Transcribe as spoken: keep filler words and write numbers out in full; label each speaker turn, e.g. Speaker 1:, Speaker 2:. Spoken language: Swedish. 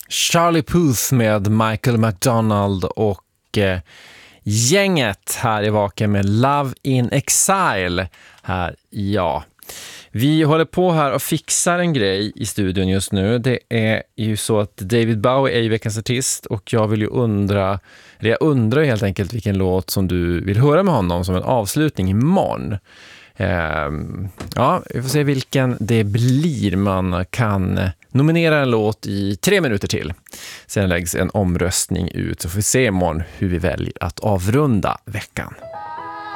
Speaker 1: Charlie Puth med Michael McDonald och eh, gänget här i Vaken med Love in Exile här, ja. Vi håller på här och fixar en grej i studion just nu. Det är ju så att David Bowie är ju veckans artist och jag vill ju undra, eller jag undrar helt enkelt vilken låt som du vill höra med honom som en avslutning imorgon. Um, ja, vi får se vilken det blir. Man kan nominera en låt i tre minuter till. Sen läggs en omröstning ut så får vi se imorgon hur vi väljer att avrunda veckan.